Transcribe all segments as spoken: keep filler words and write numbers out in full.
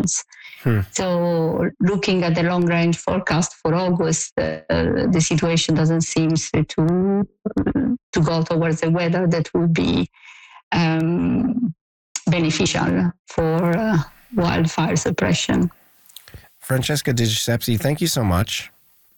conditions. Hmm. So looking at the long-range forecast for August, uh, the situation doesn't seem to to go towards the weather that would be um, beneficial for uh, wildfire suppression. Francesca Di Giuseppe, thank you so much.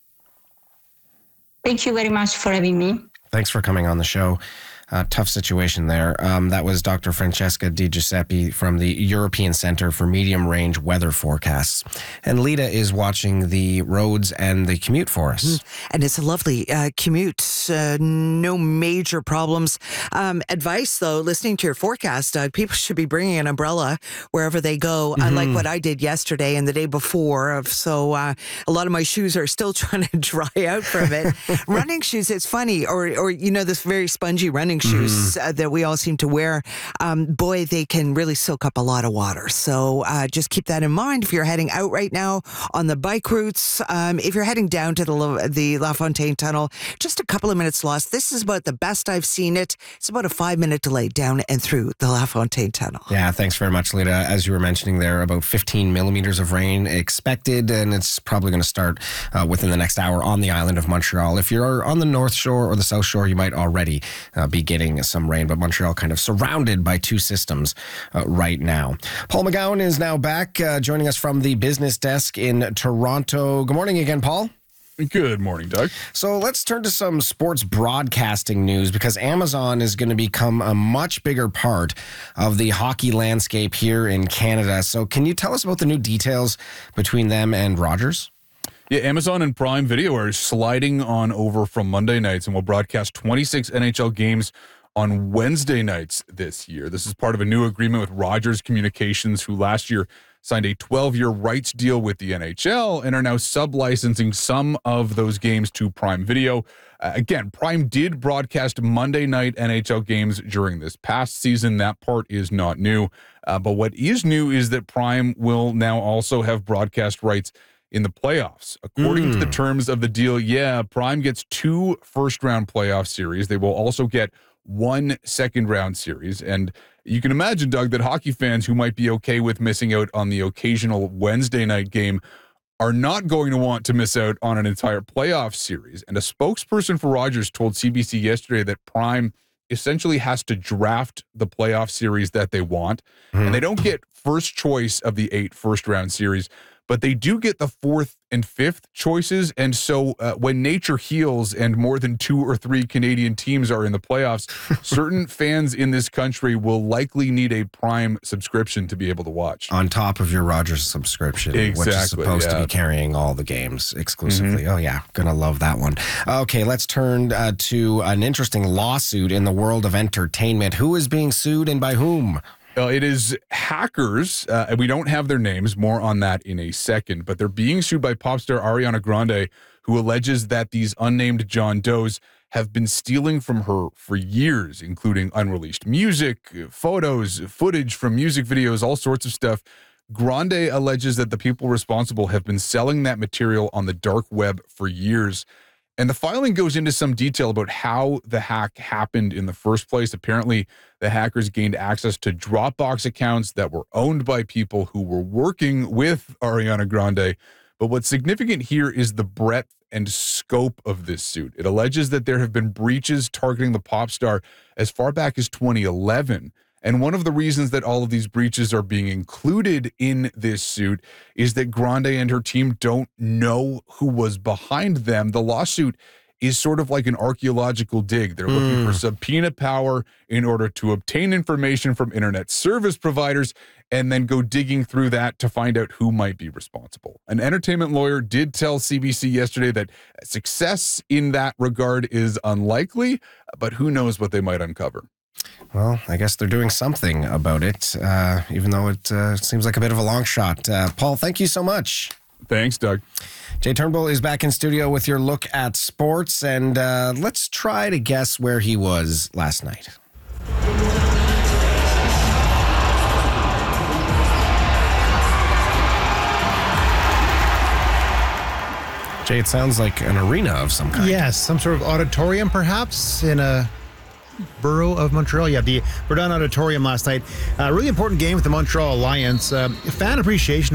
Thank you very much for having me. Thanks for coming on the show. Uh, tough situation there. Um, that was Doctor Francesca Di Giuseppe from the European Center for Medium Range Weather Forecasts. And Lita is watching the roads and the commute for us. Mm. And it's a lovely uh, commute. Uh, no major problems. Um, advice, though, listening to your forecast, Doug, people should be bringing an umbrella wherever they go, mm-hmm. unlike what I did yesterday and the day before. So uh, a lot of my shoes are still trying to dry out from it. Running shoes, it's funny. Or, or, you know, this very spongy running shoes mm. uh, that we all seem to wear, um, boy, they can really soak up a lot of water. So uh, just keep that in mind if you're heading out right now on the bike routes. Um, if you're heading down to the La, the La Fontaine Tunnel, just a couple of minutes lost. This is about the best I've seen it. It's about a five-minute delay down and through the La Fontaine Tunnel. Yeah, thanks very much, Lita. As you were mentioning there, about fifteen millimeters of rain expected, and it's probably going to start uh, within the next hour on the island of Montreal. If you're on the North Shore or the South Shore, you might already uh, be getting some rain, but Montreal kind of surrounded by two systems uh, right now. Paul McGowan is now back, uh, joining us from the business desk in Toronto. Good morning again, Paul. Good morning, Doug. So let's turn to some sports broadcasting news, because Amazon is going to become a much bigger part of the hockey landscape here in Canada. So can you tell us about the new details between them and Rogers? Yeah, Amazon and Prime Video are sliding on over from Monday nights and will broadcast twenty-six N H L games on Wednesday nights this year. This is part of a new agreement with Rogers Communications, who last year signed a twelve-year rights deal with the N H L and are now sub-licensing some of those games to Prime Video. Uh, again, Prime did broadcast Monday night N H L games during this past season. That part is not new. Uh, but what is new is that Prime will now also have broadcast rights in the playoffs. According mm. to the terms of the deal, yeah, Prime gets two first-round playoff series. They will also get one second-round series. And you can imagine, Doug, that hockey fans who might be okay with missing out on the occasional Wednesday night game are not going to want to miss out on an entire playoff series. And a spokesperson for Rogers told C B C yesterday that Prime essentially has to draft the playoff series that they want. Mm. And they don't get first choice of the eight first-round series, but they do get the fourth and fifth choices. And so uh, when nature heals and more than two or three Canadian teams are in the playoffs, certain fans in this country will likely need a Prime subscription to be able to watch. On top of your Rogers subscription, exactly, which is supposed yeah. to be carrying all the games exclusively. Mm-hmm. Oh, yeah. Gonna love that one. Okay, let's turn uh, to an interesting lawsuit in the world of entertainment. Who is being sued and by whom? Uh, it is hackers. Uh, we don't have their names. More on that in a second. But they're being sued by pop star Ariana Grande, who alleges that these unnamed John Does have been stealing from her for years, including unreleased music, photos, footage from music videos, all sorts of stuff. Grande alleges that the people responsible have been selling that material on the dark web for years. And the filing goes into some detail about how the hack happened in the first place. Apparently, the hackers gained access to Dropbox accounts that were owned by people who were working with Ariana Grande. But what's significant here is the breadth and scope of this suit. It alleges that there have been breaches targeting the pop star as far back as twenty eleven. And one of the reasons that all of these breaches are being included in this suit is that Grande and her team don't know who was behind them. The lawsuit is sort of like an archaeological dig. They're mm. looking for subpoena power in order to obtain information from internet service providers and then go digging through that to find out who might be responsible. An entertainment lawyer did tell C B C yesterday that success in that regard is unlikely, but who knows what they might uncover. Well, I guess they're doing something about it, uh, even though it uh, seems like a bit of a long shot. Uh, Paul, thank you so much. Thanks, Doug. Jay Turnbull is back in studio with your look at sports, and uh, let's try to guess where he was last night. Jay, it sounds like an arena of some kind. Yes, some sort of auditorium, perhaps, in a borough of Montreal. Yeah, the Verdun Auditorium last night. A uh, really important game with the Montreal Alliance. Uh, fan appreciation